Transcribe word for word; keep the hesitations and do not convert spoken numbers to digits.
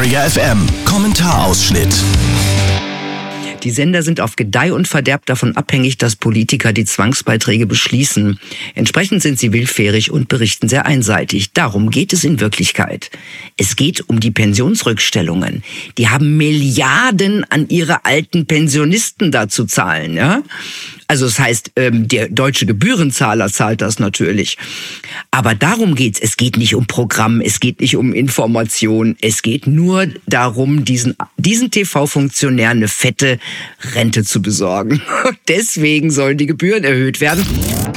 Detektor F M. Kommentarausschnitt. Die Sender sind auf Gedeih und Verderb davon abhängig, dass Politiker die Zwangsbeiträge beschließen. Entsprechend sind sie willfährig und berichten sehr einseitig. Darum geht es in Wirklichkeit. Es geht um die Pensionsrückstellungen. Die haben Milliarden an ihre alten Pensionisten da zu zahlen, ja? Also das heißt, der deutsche Gebührenzahler zahlt das natürlich. Aber darum geht's. Es geht nicht um Programm, es geht nicht um Information. Es geht nur darum, diesen, diesen T V-Funktionär eine fette Rente zu besorgen. Deswegen sollen die Gebühren erhöht werden.